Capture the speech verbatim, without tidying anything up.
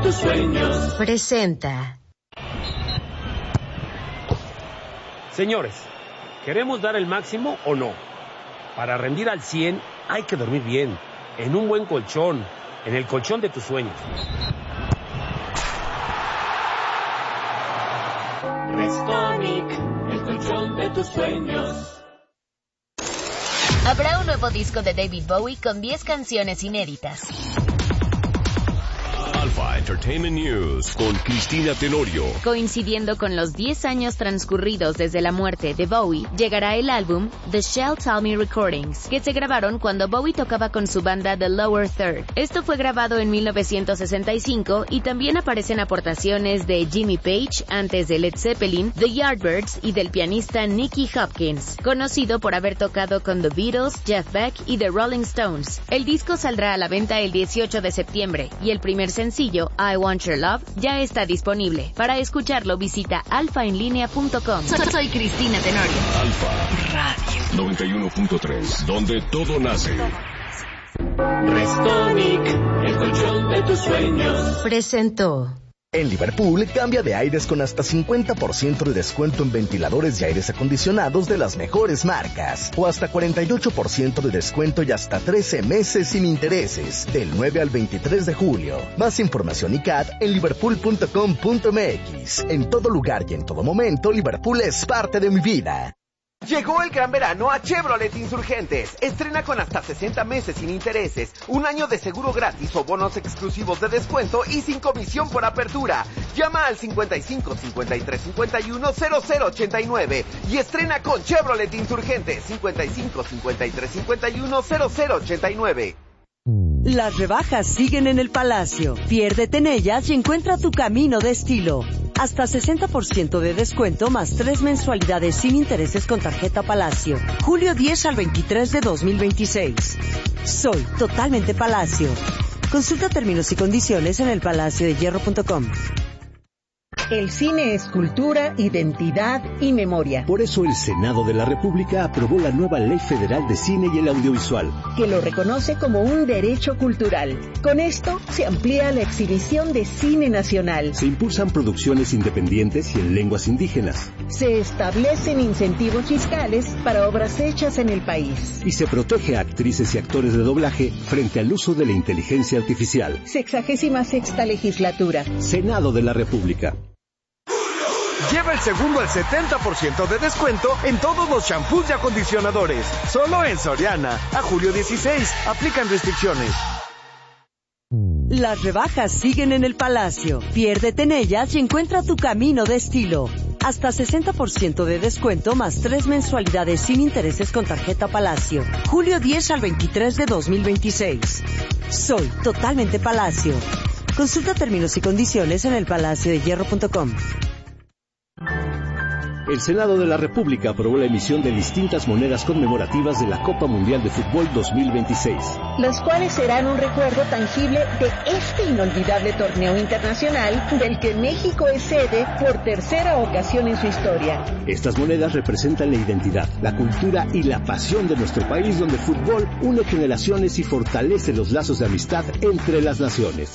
tus sueños. Presenta. Señores, ¿queremos dar el máximo o no? Para rendir al cien hay que dormir bien, en un buen colchón, en el colchón de tus sueños. Restonic, el colchón de tus sueños. Habrá un nuevo disco de David Bowie con diez canciones inéditas. Alpha Entertainment News con Cristina Tenorio. Coincidiendo con los diez años transcurridos desde la muerte de Bowie, llegará el álbum The Shell Tell Me Recordings, que se grabaron cuando Bowie tocaba con su banda The Lower Third. Esto fue grabado en mil novecientos sesenta y cinco y también aparecen aportaciones de Jimmy Page, antes de Led Zeppelin, The Yardbirds y del pianista Nicky Hopkins, conocido por haber tocado con The Beatles, Jeff Beck y The Rolling Stones. El disco saldrá a la venta el dieciocho de septiembre y el primer sencillo, I Want Your Love, ya está disponible. Para escucharlo visita alfa en línea punto com. Soy Cristina Tenorio. Alfa Radio noventa y uno punto tres, donde todo nace. Restonic, el colchón de tus sueños. Presentó. En Liverpool, cambia de aires con hasta cincuenta por ciento de descuento en ventiladores y aires acondicionados de las mejores marcas. O hasta cuarenta y ocho por ciento de descuento y hasta trece meses sin intereses. Del nueve al veintitrés de julio. Más información y C A D en liverpool punto com punto m x. En todo lugar y en todo momento, Liverpool es parte de mi vida. Llegó el gran verano a Chevrolet Insurgentes. Estrena con hasta sesenta meses sin intereses, un año de seguro gratis o bonos exclusivos de descuento y sin comisión por apertura. Llama al cincuenta y cinco, cincuenta y tres, cincuenta y uno, cero cero ochenta y nueve y estrena con Chevrolet Insurgentes cincuenta y cinco, cincuenta y tres, cincuenta y uno, cero cero ochenta y nueve. Las rebajas siguen en el Palacio. Piérdete en ellas y encuentra tu camino de estilo. Hasta sesenta por ciento de descuento más tres mensualidades sin intereses con tarjeta Palacio. Julio diez al veintitrés de dos mil veintiséis. Soy totalmente Palacio. Consulta términos y condiciones en el palacio de hierro punto com. El cine es cultura, identidad y memoria. Por eso el Senado de la República aprobó la nueva Ley Federal de Cine y el Audiovisual, que lo reconoce como un derecho cultural. Con esto se amplía la exhibición de cine nacional. Se impulsan producciones independientes y en lenguas indígenas. Se establecen incentivos fiscales para obras hechas en el país. Y se protege a actrices y actores de doblaje frente al uso de la inteligencia artificial. Sexagésima sexta legislatura. Senado de la República. Lleva el segundo al setenta por ciento de descuento en todos los champús y acondicionadores. Solo en Soriana. A julio dieciséis. Aplican restricciones. Las rebajas siguen en el Palacio. Piérdete en ellas y encuentra tu camino de estilo. Hasta sesenta por ciento de descuento más tres mensualidades sin intereses con tarjeta Palacio. Julio diez al veintitrés de dos mil veintiséis. Soy totalmente Palacio. Consulta términos y condiciones en el palacio de hierro punto com. El Senado de la República aprobó la emisión de distintas monedas conmemorativas de la Copa Mundial de Fútbol dos mil veintiséis. Las cuales serán un recuerdo tangible de este inolvidable torneo internacional del que México es sede por tercera ocasión en su historia. Estas monedas representan la identidad, la cultura y la pasión de nuestro país, donde el fútbol une generaciones y fortalece los lazos de amistad entre las naciones.